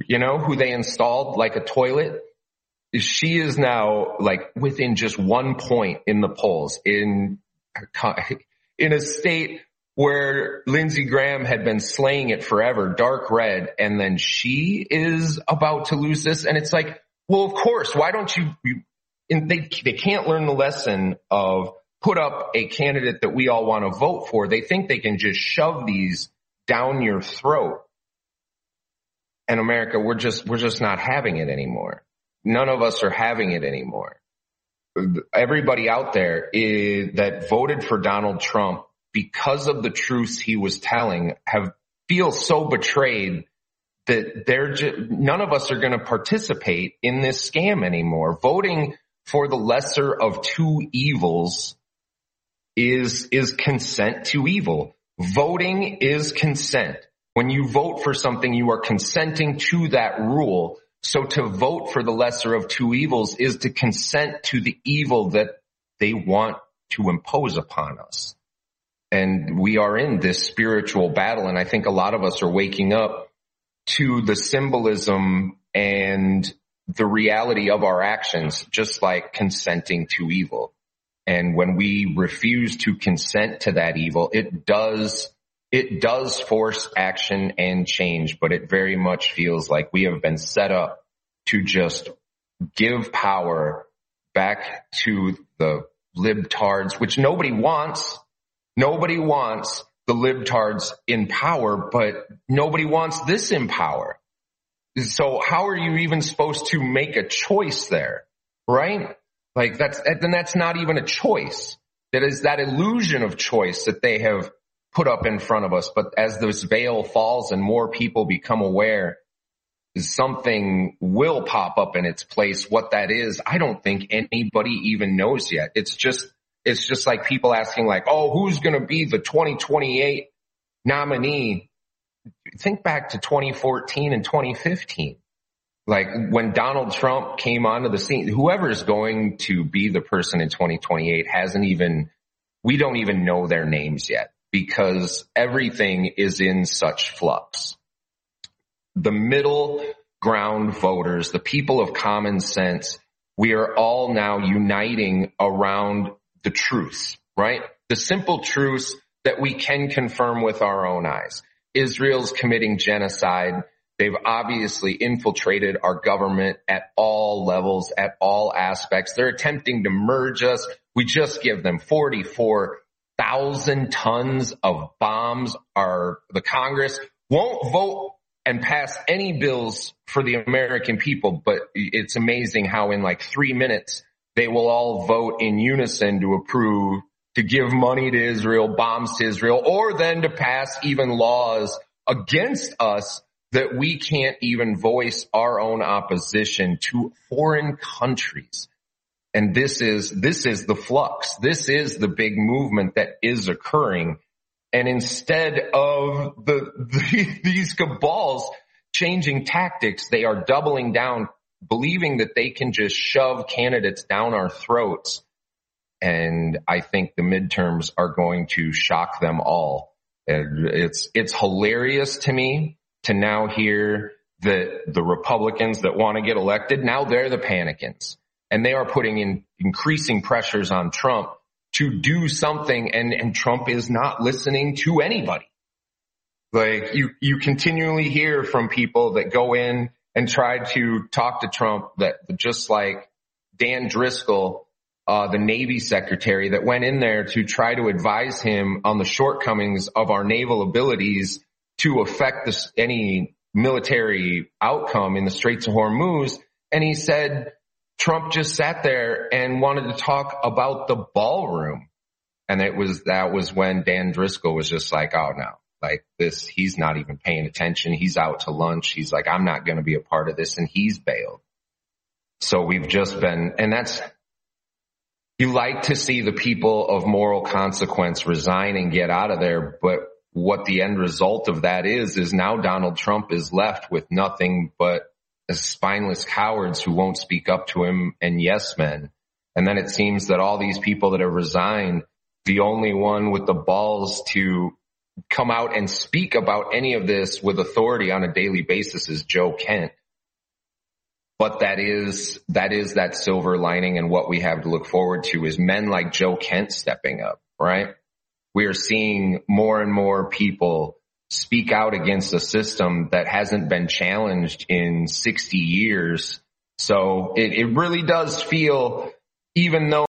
who they installed like a toilet. She is now like within just 1 point in the polls in a state where Lindsey Graham had been slaying it forever, dark red, and then she is about to lose this. And it's like, well, of course, why don't you they can't learn the lesson of put up a candidate that we all want to vote for. They think they can just shove these down your throat. And America, we're just not having it anymore. None of us are having it anymore. Everybody out there that voted for Donald Trump because of the truths he was telling feel so betrayed that none of us are going to participate in this scam anymore. Voting for the lesser of two evils is consent to evil. Voting is consent. When you vote for something, you are consenting to that rule. So to vote for the lesser of two evils is to consent to the evil that they want to impose upon us. And we are in this spiritual battle. And I think a lot of us are waking up to the symbolism and the reality of our actions, just like consenting to evil. And when we refuse to consent to that evil, it does force action and change, but it very much feels like we have been set up to just give power back to the libtards, which nobody wants. Nobody wants the libtards in power, but nobody wants this in power. So how are you even supposed to make a choice there, right? Like that's not even a choice. That is that illusion of choice that they have put up in front of us. But as this veil falls and more people become aware, something will pop up in its place. What that is, I don't think anybody even knows yet. It's just like people asking like, oh, who's going to be the 2028 nominee? Think back to 2014 and 2015. Like when Donald Trump came onto the scene, whoever's going to be the person in 2028 we don't even know their names yet because everything is in such flux. The middle ground voters, the people of common sense, we are all now uniting around the truths, right? The simple truths that we can confirm with our own eyes. Israel's committing genocide. They've obviously infiltrated our government at all levels, at all aspects. They're attempting to merge us. We just give them 44,000 tons of bombs. The Congress won't vote and pass any bills for the American people, but it's amazing how in like 3 minutes they will all vote in unison to approve, to give money to Israel, bombs to Israel, or then to pass even laws against us that we can't even voice our own opposition to foreign countries. And this is the flux. This is the big movement that is occurring. And instead of these cabals changing tactics, they are doubling down, believing that they can just shove candidates down our throats. And I think the midterms are going to shock them all. It's hilarious to me to now hear that the Republicans that want to get elected, now they're the panicants. And they are putting in increasing pressures on Trump to do something, and Trump is not listening to anybody. Like you continually hear from people that go in and try to talk to Trump, that just like Dan Driscoll, the Navy secretary that went in there to try to advise him on the shortcomings of our naval abilities to affect any military outcome in the Straits of Hormuz. And he said Trump just sat there and wanted to talk about the ballroom. And that was when Dan Driscoll was just like, oh no, like this, he's not even paying attention. He's out to lunch. He's like, I'm not going to be a part of this. And he's bailed. So we've just been, and you like to see the people of moral consequence resign and get out of there. But what the end result of that is now Donald Trump is left with nothing but spineless cowards who won't speak up to him and yes men. And then it seems that all these people that have resigned, the only one with the balls to come out and speak about any of this with authority on a daily basis is Joe Kent. But that is that silver lining, and what we have to look forward to is men like Joe Kent stepping up, right? We are seeing more and more people speak out against a system that hasn't been challenged in 60 years. So it really does feel, even though